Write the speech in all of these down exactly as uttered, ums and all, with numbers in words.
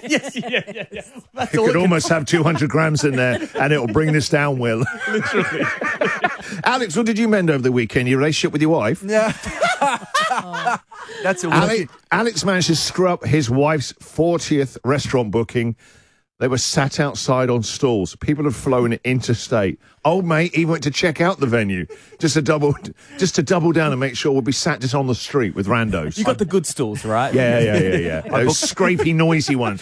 yes, yeah, yeah, yeah. That's You all could it can- almost have two hundred grams in there and it'll bring this down, Will. Literally. Alex, what did you mend over the weekend? Your relationship with your wife? Yeah. That's a Alex, Alex managed to screw up his wife's fortieth restaurant booking. They were sat outside on stalls. People had flown interstate. Old mate even went to check out the venue just to double, just to double down and make sure we'll be sat just on the street with randos. You got the good stools, right? Yeah, yeah, yeah, yeah. Those scrapey, noisy ones.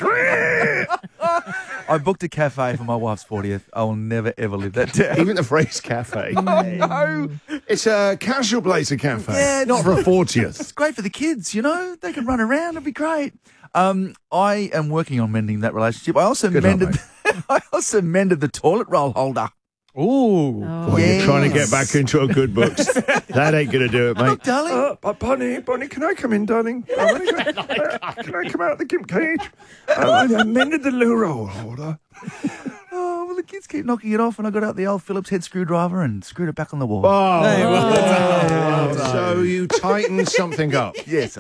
I booked a cafe for my wife's fortieth. I will never, ever live that down. Even the phrase cafe. No. It's a casual place, a cafe. Yeah, not for a fortieth. It's great for the kids, you know. They can run around. It'll be great. Um, I am working on mending that relationship. I also Good luck, mended. I also mended the toilet roll holder. Ooh. Well, you're trying to get back into a good books. That ain't going to do it, mate. Look, darling. Uh, uh, Bonnie, Bonnie, can I come in, darling? Uh, Bonnie, can, uh, can I come out of the gimp cage? Uh, I mended the loo roll holder. Oh, well, the kids keep knocking it off, and I got out the old Phillips head screwdriver and screwed it back on the wall. Oh, Hey, well wow. So you tightened something up. Yes.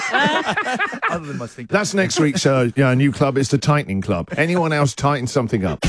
Other than my sphincter. That's next week's uh, yeah, new club. It's the Tightening Club. Anyone else tighten something up?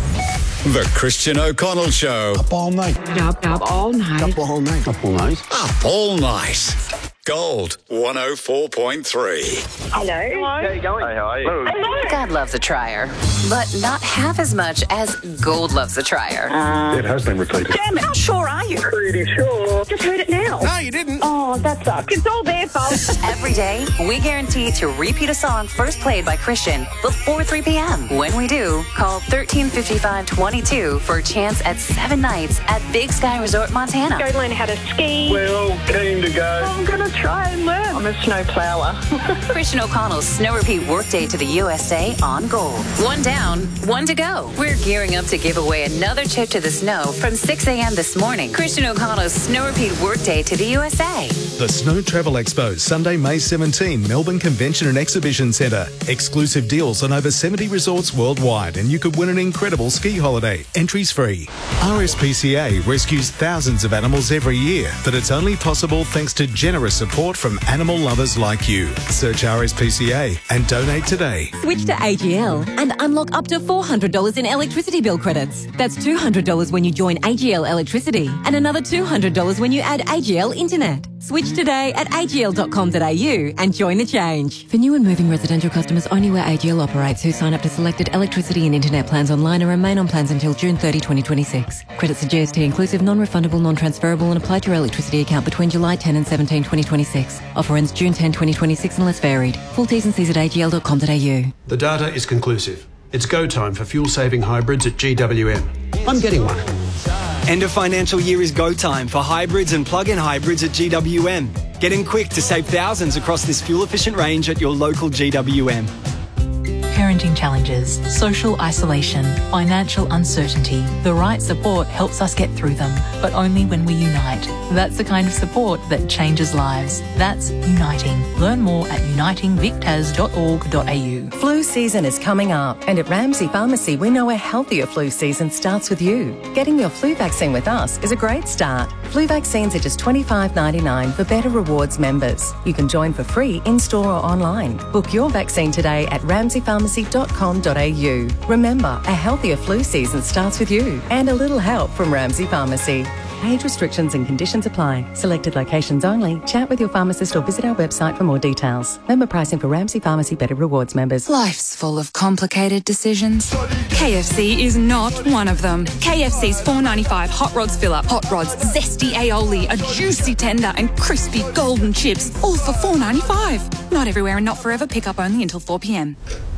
The Christian O'Connell Show. Up all night. Up, up all night. Up all night. Up all night. Up all night. Gold one oh four point three. Hello. How you going? Hey, how are you? Hello. God loves a trier, but not half as much as Gold loves a trier. Uh, It has been repeated. damn it, how sure are you? Pretty sure. Just heard it now. No, you didn't. Oh, that sucks. It's all their fault. Every day, we guarantee to repeat a song first played by Christian before three p.m. When we do, call thirteen fifty-five twenty-two for a chance at seven nights at Big Sky Resort, Montana. Go learn how to ski. We're all keen to go. I'm going to try and learn. I'm a snow plower. Christian O'Connell's Snow Repeat Workday to the U S A on Gold. One down, one to go. We're gearing up to give away another trip to the snow from six a.m. this morning. Christian O'Connell's Snow Repeat Workday to the U S A. The Snow Travel Expo, Sunday, May seventeenth, Melbourne Convention and Exhibition Centre. Exclusive deals on over seventy resorts worldwide, and you could win an incredible ski holiday. Entries free. R S P C A rescues thousands of animals every year, but it's only possible thanks to generous support from animal lovers like you. Search R S P C A and donate today. Switch to A G L and unlock up to four hundred dollars in electricity bill credits. That's two hundred dollars when you join A G L Electricity and another two hundred dollars when you add A G L Internet. Switch today at a g l dot com dot a u and join the change. For new and moving residential customers only where A G L operates who sign up to selected electricity and internet plans online and remain on plans until June thirtieth, twenty twenty-six. Credits are G S T inclusive, non-refundable, non-transferable and apply to your electricity account between July tenth and seventeenth, twenty twenty-six. Offer ends June tenth, twenty twenty-six unless varied. Full T's and C's at a g l dot com dot a u. The data is conclusive. It's go time for fuel-saving hybrids at G W M. I'm getting one. End of financial year is go time for hybrids and plug-in hybrids at G W M. Get in quick to save thousands across this fuel-efficient range at your local G W M. Parenting challenges, social isolation, financial uncertainty. The right support helps us get through them, but only when we unite. That's the kind of support that changes lives. That's uniting. Learn more at uniting vic t a s dot org dot a u. Flu season is coming up, and at Ramsay Pharmacy, we know a healthier flu season starts with you. Getting your flu vaccine with us is a great start. Flu vaccines are just twenty-five ninety-nine for Better Rewards members. You can join for free in-store or online. Book your vaccine today at ramsay pharmacy dot com dot a u. Remember, a healthier flu season starts with you, and a little help from Ramsay Pharmacy. Age restrictions and conditions apply. Selected locations only. Chat with your pharmacist or visit our website for more details. Member pricing for Ramsay Pharmacy Better Rewards members. Life's full of complicated decisions. K F C is not one of them. K F C's four ninety-five Hot Rods Fill-Up. Hot Rods, zesty aioli, a juicy tender and crispy golden chips, all for four ninety-five. Not everywhere and not forever. Pick up only until four p.m.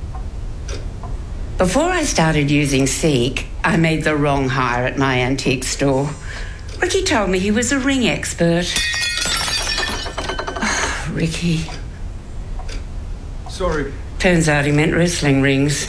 Before I started using Seek, I made the wrong hire at my antique store. Ricky told me he was a ring expert. Oh, Ricky. Sorry. Turns out he meant wrestling rings.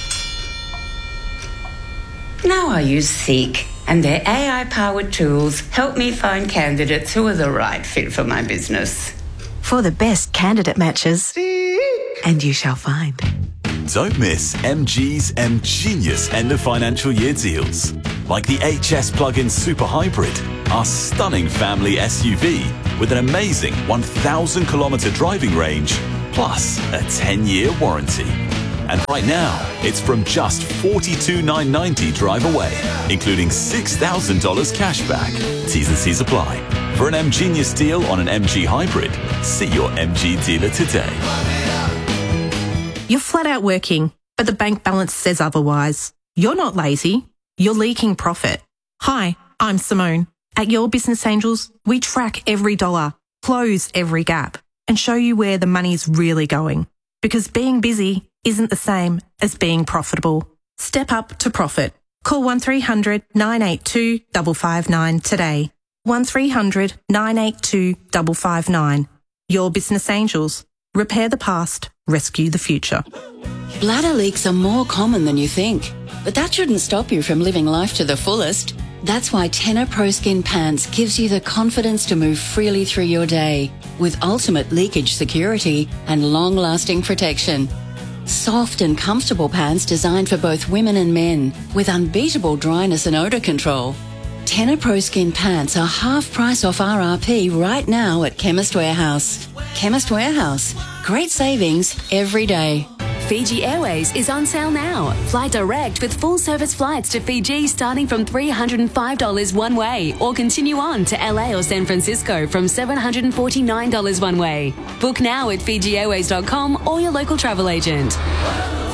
Now I use Seek, and their A I-powered tools help me find candidates who are the right fit for my business. For the best candidate matches, Seek. And you shall find. Don't miss M G's M Genius end of financial year deals. Like the H S Plug-in Super Hybrid, our stunning family S U V with an amazing one thousand kilometre driving range, plus a ten-year warranty. And right now, it's from just forty-two thousand nine hundred ninety dollars drive away, including six thousand dollars cash back. T's and C's apply. For an M Genius deal on an M G Hybrid, see your M G dealer today. You're flat out working, but the bank balance says otherwise. You're not lazy. You're leaking profit. Hi, I'm Simone. At Your Business Angels, we track every dollar, close every gap, and show you where the money's really going. Because being busy isn't the same as being profitable. Step up to profit. Call one three hundred nine eight two five five nine today. one three hundred nine eight two five five nine. Your Business Angels. Repair the past, rescue the future. Bladder leaks are more common than you think, but that shouldn't stop you from living life to the fullest. That's why Tena Pro Skin Pants gives you the confidence to move freely through your day with ultimate leakage security and long-lasting protection. Soft and comfortable pants designed for both women and men with unbeatable dryness and odor control. Tena Pro Skin Pants are half price off R R P right now at Chemist Warehouse. Chemist Warehouse. Great savings every day. Fiji Airways is on sale now. Fly direct with full service flights to Fiji starting from three hundred five dollars one way, or continue on to L A or San Francisco from seven hundred forty-nine dollars one way. Book now at fiji airways dot com or your local travel agent.